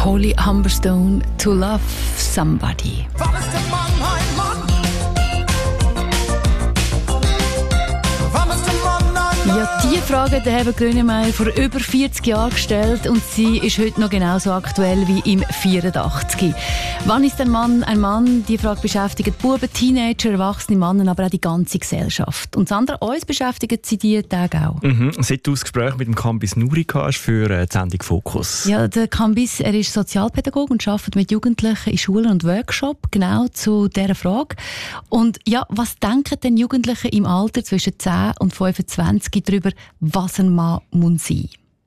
Holly Humberstone, To Love Somebody. Ja, diese Frage hat Herbert Grönemeyer vor über 40 Jahren gestellt und sie ist heute noch genauso aktuell wie im 84. Wann ist ein Mann ein Mann? Die Frage beschäftigt Buben, Teenager, erwachsene Männer, aber auch die ganze Gesellschaft. Und Sandra, uns beschäftigen sie diese Tage auch. Seit du das Gespräch mit dem Cambis Nouri hast für die Sendung «Fokus». Ja, der Cambis, er ist Sozialpädagoge und arbeitet mit Jugendlichen in Schulen und Workshops genau zu dieser Frage. Und ja, was denken denn Jugendliche im Alter zwischen 10 und 25 darüber, was ein Mann muss sein?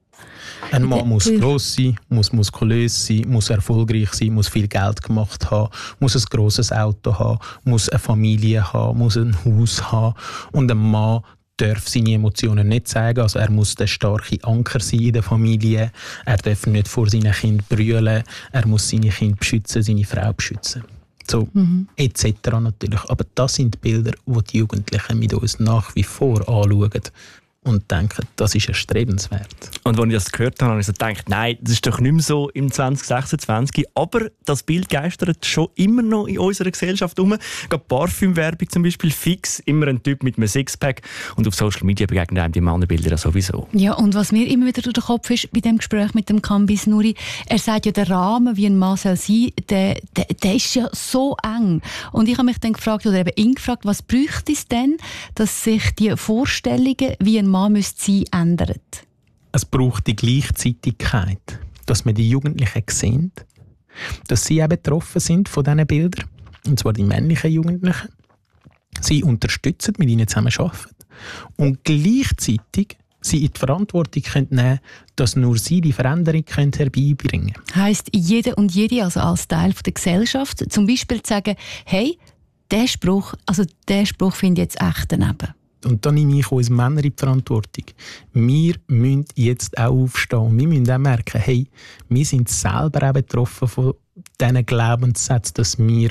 Ein Mann muss gross sein, muss muskulös sein, muss erfolgreich sein, muss viel Geld gemacht haben, muss ein grosses Auto haben, muss eine Familie haben, muss ein Haus haben. Und ein Mann darf seine Emotionen nicht zeigen. Also er muss der starke Anker sein in der Familie. Er darf nicht vor seinen Kindern brüllen. Er muss seine Kinder beschützen, seine Frau beschützen. So, etc. natürlich. Aber das sind Bilder, die die Jugendlichen mit uns nach wie vor anschauen und denken, das ist erstrebenswert. Und als ich das gehört habe, habe ich so gedacht, nein, das ist doch nicht mehr so im 2026. Aber das Bild geistert schon immer noch in unserer Gesellschaft herum. Gerade Parfümwerbung zum Beispiel, fix immer ein Typ mit einem Sixpack. Und auf Social Media begegnen einem die Männerbilder sowieso. Ja, und was mir immer wieder durch den Kopf ist bei dem Gespräch mit dem Cambis Nouri, er sagt ja, der Rahmen, wie ein Mann soll sein, der ist ja so eng. Und ich habe mich dann gefragt, oder eben ihn gefragt, was bräuchte es denn, dass sich die Vorstellungen, wie ein Mann müsste sein, ändern? Es braucht die Gleichzeitigkeit, dass wir die Jugendlichen sehen, dass sie auch betroffen sind von diesen Bildern, und zwar die männlichen Jugendlichen. Sie unterstützen, mit ihnen zusammen arbeiten und gleichzeitig sie in die Verantwortung nehmen können, dass nur sie die Veränderung herbeibringen können. Heisst, jeder und jede, also als Teil der Gesellschaft, zum Beispiel zu sagen, hey, der Spruch finde ich jetzt echt daneben. Und da nehme ich uns Männer in die Verantwortung. Wir müssen jetzt auch aufstehen. Wir müssen auch merken, hey, wir sind selber auch betroffen von diesen Glaubenssätzen, dass wir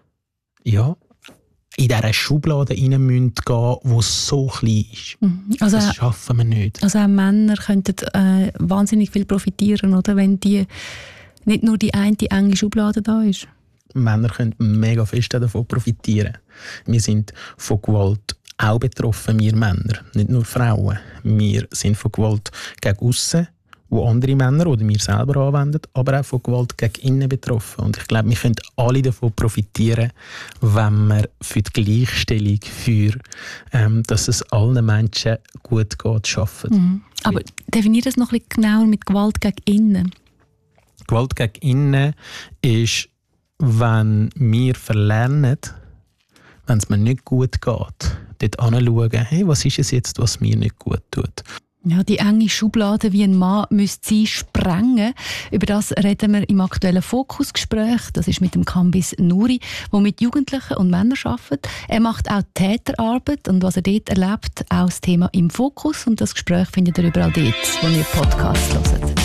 in dieser Schublade rein müssen gehen, die so klein ist. Also, das schaffen wir nicht. Also auch Männer könnten wahnsinnig viel profitieren, oder? Wenn nicht nur die eine enge Schublade da ist. Männer können mega fest davon profitieren. Wir sind von Gewalt auch betroffen, wir Männer, nicht nur Frauen. Wir sind von Gewalt gegen aussen, wo andere Männer oder wir selber anwenden, aber auch von Gewalt gegen innen betroffen. Und ich glaube, wir können alle davon profitieren, wenn wir für die Gleichstellung, dass es allen Menschen gut geht, arbeiten. Aber definiert das noch ein bisschen genauer mit Gewalt gegen innen? Gewalt gegen innen ist, wenn wir verlernen, wenn es mir nicht gut geht, dort hinschauen, hey, was ist es jetzt, was mir nicht gut tut. Ja, die enge Schublade, wie ein Mann müsste sie sprengen. Über das reden wir im aktuellen Fokusgespräch. Das ist mit dem Cambis Nouri, der mit Jugendlichen und Männern arbeitet. Er macht auch Täterarbeit und was er dort erlebt, auch das Thema im Fokus. Und das Gespräch findet ihr überall dort, wo ihr Podcasts hört.